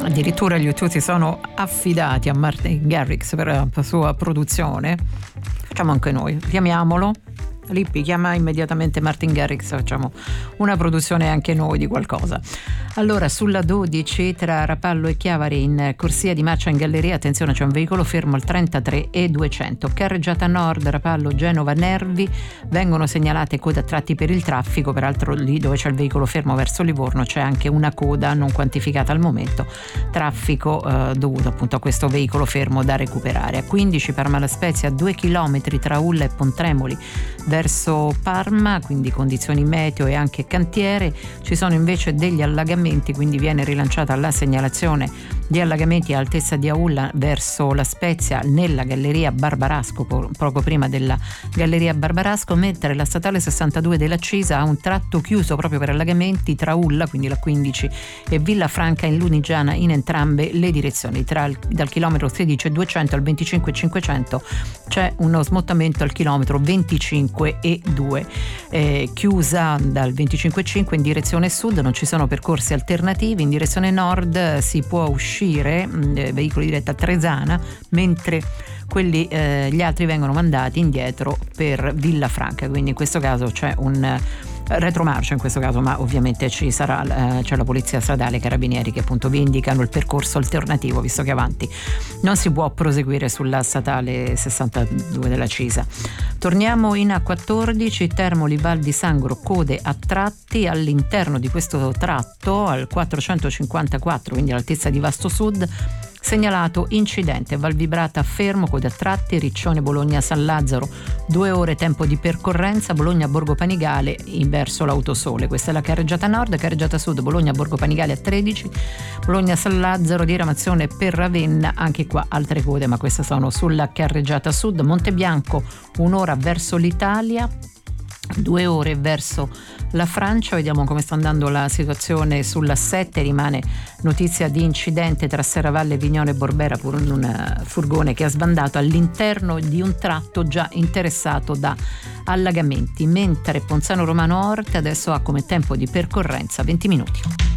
Addirittura gli U2 si sono affidati a Martin Garrix per la sua produzione. Facciamo anche noi, chiamiamolo. Lippi, chiama immediatamente Martin Garrix, facciamo una produzione anche noi di qualcosa. Allora, sulla 12 tra Rapallo e Chiavari in corsia di marcia in galleria, attenzione, c'è un veicolo fermo al 33 e 200. Carreggiata Nord, Rapallo, Genova, Nervi, vengono segnalate code a tratti per il traffico, peraltro lì dove c'è il veicolo fermo verso Livorno c'è anche una coda non quantificata al momento, traffico dovuto appunto a questo veicolo fermo da recuperare. A 15 Parma La Spezia, 2 chilometri tra Ulla e Pontremoli verso Parma, quindi condizioni meteo e anche cantiere. Ci sono invece degli allagamenti, quindi viene rilanciata la segnalazione di allagamenti all'altezza di Aulla verso La Spezia nella galleria Barbarasco, poco prima della galleria Barbarasco, mentre la statale 62 della Cisa ha un tratto chiuso proprio per allagamenti tra Ulla, quindi la 15, e Villafranca in Lunigiana in entrambe le direzioni. Dal chilometro 13,200 al 25,500 c'è uno smottamento al chilometro 25,2, chiusa dal 25,5 in direzione sud, non ci sono percorsi alternativi. In direzione nord si può uscire veicoli diretti a Tresana, mentre gli altri vengono mandati indietro per Villafranca, quindi in questo caso c'è un retromarcia in questo caso, ma ovviamente c'è la polizia stradale e carabinieri che appunto vi indicano il percorso alternativo, visto che avanti non si può proseguire sulla statale 62 della Cisa. Torniamo in A14, Termoli Val di Sangro, code a tratti all'interno di questo tratto al 454, quindi all'altezza di Vasto Sud. Segnalato incidente, Valvibrata fermo, code a tratti, Riccione Bologna San Lazzaro, 2 ore tempo di percorrenza, Bologna Borgo Panigale verso l'Autosole. Questa è la carreggiata nord. Carreggiata sud, Bologna Borgo Panigale a 13, Bologna San Lazzaro, diramazione per Ravenna, anche qua altre code, ma queste sono sulla carreggiata sud. Montebianco, 1 ora verso l'Italia, 2 ore verso la Francia. Vediamo come sta andando la situazione sulla 7. Rimane notizia di incidente tra Serravalle, Vignone e Borbera per un furgone che ha sbandato all'interno di un tratto già interessato da allagamenti, mentre Ponzano Romano Orte adesso ha come tempo di percorrenza 20 minuti.